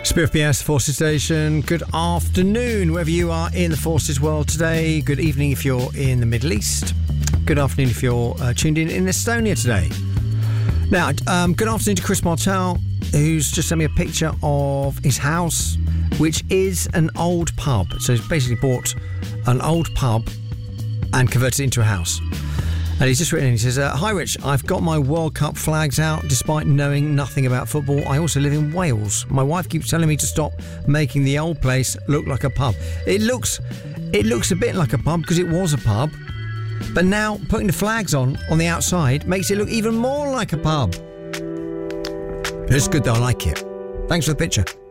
Spirit PS Forces Station. Good afternoon, wherever you are in the Forces world today. Good evening if you're in the Middle East. Good afternoon if you're tuned in Estonia today. Now, good afternoon to Chris Martel, who's just sent me a picture of his house, which is an old pub. So he's basically bought an old pub and converted it into a house. And he's just written in, he says, "Hi Rich, I've got my World Cup flags out despite knowing nothing about football. I also live in Wales. My wife keeps telling me to stop making the old place look like a pub." It looks a bit like a pub because it was a pub. But now putting the flags on the outside makes it look even more like a pub. It's good though, I like it. Thanks for the picture.